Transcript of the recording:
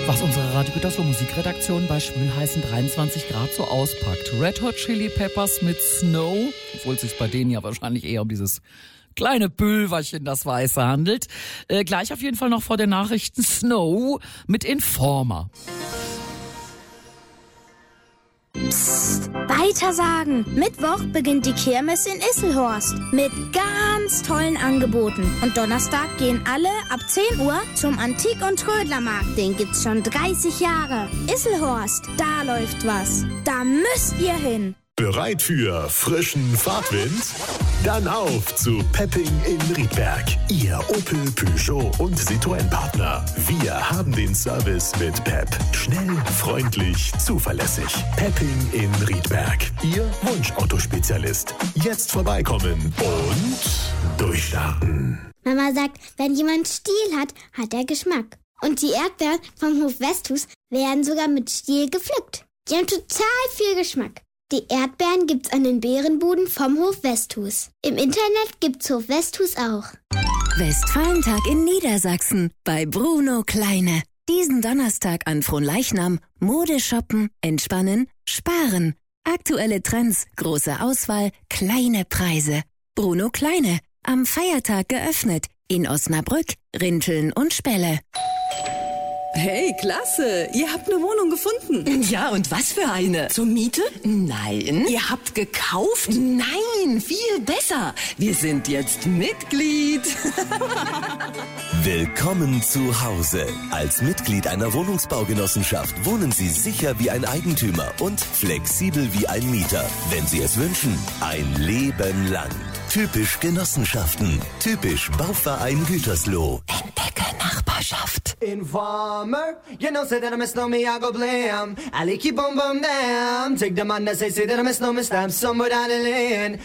Was unsere Radio Gütersloh Musikredaktion bei schwülheißen 23 Grad so auspackt. Red Hot Chili Peppers mit Snow, obwohl es sich bei denen ja wahrscheinlich eher um dieses kleine Pülverchen, das Weiße, handelt. Gleich auf jeden Fall noch vor den Nachrichten Snow mit Informer. Psst, weitersagen. Mittwoch beginnt die Kirmes in Isselhorst mit ganz tollen Angeboten. Und Donnerstag gehen alle ab 10 Uhr zum Antik- und Trödlermarkt. Den gibt's schon 30 Jahre. Isselhorst, da läuft was. Da müsst ihr hin. Bereit für frischen Fahrtwind? Dann auf zu Pepping in Riedberg. Ihr Opel, Peugeot und Citroën-Partner. Wir haben den Service mit Pep. Schnell, freundlich, zuverlässig. Pepping in Riedberg. Ihr Wunschauto-Spezialist. Jetzt vorbeikommen und durchstarten. Mama sagt, wenn jemand Stiel hat, hat er Geschmack. Und die Erdbeeren vom Hof Westhus werden sogar mit Stiel gepflückt. Die haben total viel Geschmack. Die Erdbeeren gibt's an den Beerenbuden vom Hof Westhus. Im Internet gibt's Hof Westhus auch. Westfalentag in Niedersachsen bei Bruno Kleine. Diesen Donnerstag an Fronleichnam Mode shoppen, entspannen, sparen. Aktuelle Trends, große Auswahl, kleine Preise. Bruno Kleine, am Feiertag geöffnet. In Osnabrück, Rinteln und Spelle. Hey, klasse. Ihr habt eine Wohnung gefunden. Ja, und was für eine? Zur Miete? Nein. Ihr habt gekauft? Nein, viel besser. Wir sind jetzt Mitglied. Willkommen zu Hause. Als Mitglied einer Wohnungsbaugenossenschaft wohnen Sie sicher wie ein Eigentümer und flexibel wie ein Mieter. Wenn Sie es wünschen, ein Leben lang. Typisch Genossenschaften. Typisch Bauverein Gütersloh. Entdecke Nachbarschaft. Informer, you know, say that I miss no me, I go blam. I like you boom boom damn. Take the man that say that I miss no me, stamp somewhere down the lane.